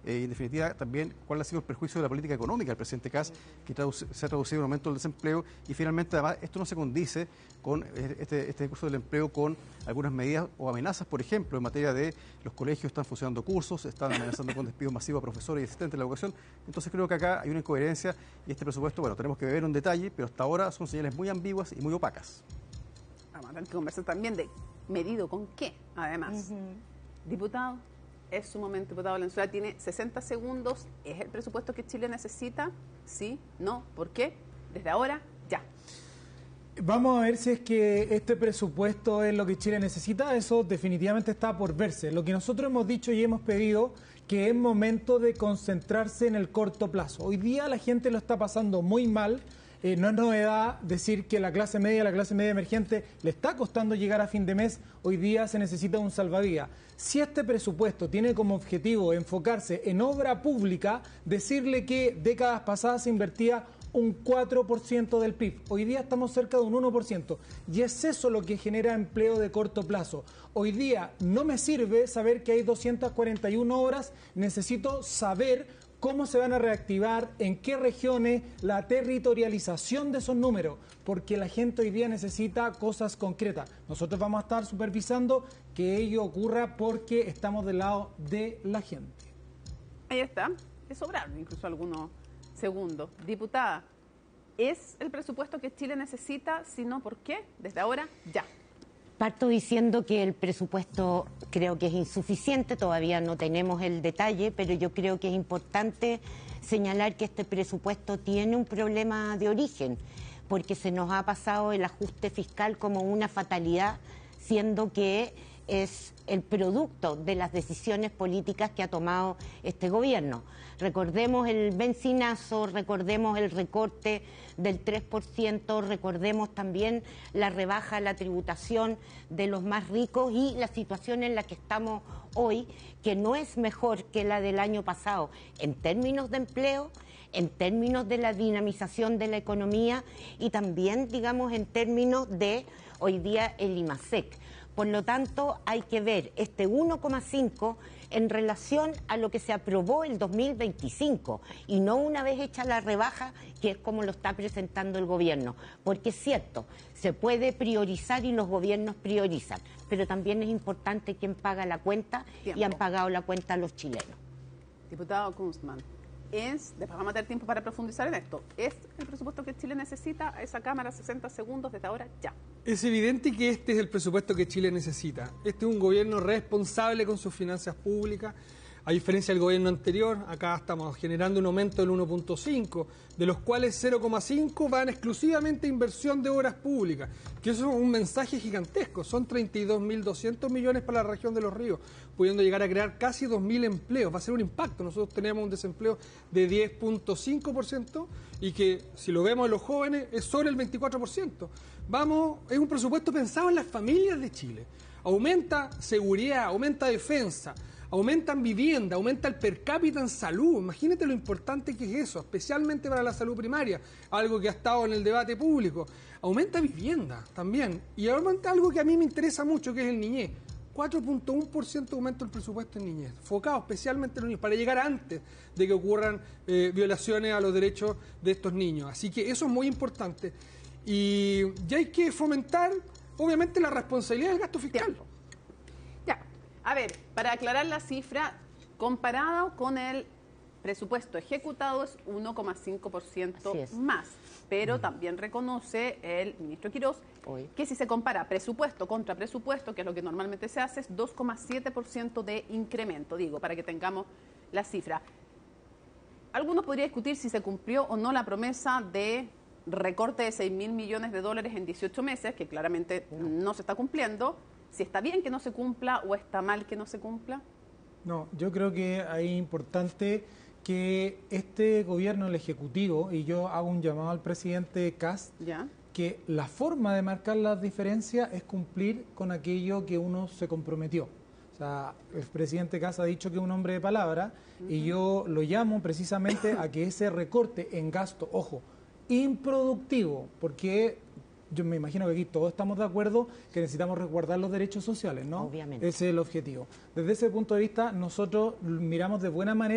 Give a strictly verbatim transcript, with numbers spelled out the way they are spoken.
eh, y en definitiva también cuál ha sido el perjuicio de la política económica del presidente Kast, que traduce, se ha traducido en un aumento del desempleo, y finalmente además esto no se condice con este, este curso del empleo con algunas medidas o amenazas, por ejemplo, en materia de los colegios están funcionando cursos, están amenazando con despidos masivos a profesores y asistentes de la educación. Entonces creo que acá hay una incoherencia y este presupuesto, bueno, tenemos que ver en detalle, pero hasta ahora son señales muy ambiguas y muy opacas. Vamos a tener que conversar también de medido con qué, además. Uh-huh. Diputado, es su momento, diputado Valenzuela, tiene sesenta segundos. ¿Es el presupuesto que Chile necesita? ¿Sí? ¿No? ¿Por qué? Desde ahora, ya. Vamos a ver si es que este presupuesto es lo que Chile necesita. Eso definitivamente está por verse. Lo que nosotros hemos dicho y hemos pedido, que es momento de concentrarse en el corto plazo. Hoy día la gente lo está pasando muy mal. Eh, no es novedad decir que la clase media, la clase media emergente, le está costando llegar a fin de mes. Hoy día se necesita un salvavidas. Si este presupuesto tiene como objetivo enfocarse en obra pública, decirle que décadas pasadas se invertía un cuatro por ciento del P I B. Hoy día estamos cerca de un uno por ciento. Y es eso lo que genera empleo de corto plazo. Hoy día no me sirve saber que hay doscientas cuarenta y una horas. Necesito saber cómo se van a reactivar, en qué regiones, la territorialización de esos números, porque la gente hoy día necesita cosas concretas. Nosotros vamos a estar supervisando que ello ocurra porque estamos del lado de la gente. Ahí está, le sobraron incluso algunos segundos. Diputada, ¿es el presupuesto que Chile necesita? Si no, ¿por qué? Desde ahora, ya. Parto diciendo que el presupuesto creo que es insuficiente, todavía no tenemos el detalle, pero yo creo que es importante señalar que este presupuesto tiene un problema de origen, porque se nos ha pasado el ajuste fiscal como una fatalidad, siendo que es el producto de las decisiones políticas que ha tomado este gobierno. Recordemos el bencinazo, recordemos el recorte del tres por ciento, recordemos también la rebaja a la tributación de los más ricos y la situación en la que estamos hoy, que no es mejor que la del año pasado en términos de empleo, en términos de la dinamización de la economía y también, digamos, en términos de hoy día el IMASEC. Por lo tanto, hay que ver este uno coma cinco en relación a lo que se aprobó el dos mil veinticinco y no una vez hecha la rebaja, que es como lo está presentando el gobierno. Porque es cierto, se puede priorizar y los gobiernos priorizan, pero también es importante quién paga la cuenta. Tiempo. Y han pagado la cuenta los chilenos. Diputado Kunstmann, es, después vamos a tener tiempo para profundizar en esto, ¿es el presupuesto que Chile necesita? Esa Cámara, sesenta segundos desde ahora, ya. Es evidente que este es el presupuesto que Chile necesita. Este es un gobierno responsable con sus finanzas públicas. A diferencia del gobierno anterior, acá estamos generando un aumento del uno punto cinco, de los cuales cero coma cinco van exclusivamente a inversión de obras públicas, que eso es un mensaje gigantesco. Son treinta y dos mil doscientos millones para la región de Los Ríos, pudiendo llegar a crear casi dos mil empleos. Va a ser un impacto. Nosotros tenemos un desempleo de diez punto cinco por ciento y que, si lo vemos en los jóvenes, es sobre el veinticuatro por ciento. Vamos, es un presupuesto pensado en las familias de Chile. Aumenta seguridad, aumenta defensa, aumentan vivienda, aumenta el per cápita en salud. Imagínate lo importante que es eso, especialmente para la salud primaria, algo que ha estado en el debate público. Aumenta vivienda también, y aumenta algo que a mí me interesa mucho, que es el niñez. cuatro punto uno por ciento aumento el presupuesto en niñez, enfocado especialmente en los niños, para llegar antes de que ocurran eh, violaciones a los derechos de estos niños. Así que eso es muy importante. Y ya hay que fomentar, obviamente, la responsabilidad del gasto fiscal. Tiempo. Ya. A ver, para aclarar la cifra, comparado con el presupuesto ejecutado es uno coma cinco por ciento más, pero mm. también reconoce el ministro Quirós Hoy. que si se compara presupuesto contra presupuesto, que es lo que normalmente se hace, es dos coma siete por ciento de incremento, digo, para que tengamos la cifra. Algunos podrían discutir si se cumplió o no la promesa de recorte de seis mil millones de dólares en dieciocho meses, que claramente no. no se está cumpliendo. Si está bien que no se cumpla o está mal que no se cumpla. No, yo creo que es importante que este gobierno, el Ejecutivo, y yo hago un llamado al presidente Kast, ¿Ya? que la forma de marcar las diferencias es cumplir con aquello que uno se comprometió. O sea, el presidente Kast ha dicho que es un hombre de palabra, uh-huh. y yo lo llamo precisamente a que ese recorte en gasto, ojo, improductivo, porque yo me imagino que aquí todos estamos de acuerdo que necesitamos resguardar los derechos sociales, ¿no? Obviamente. Ese es el objetivo. Desde ese punto de vista, nosotros miramos de buena manera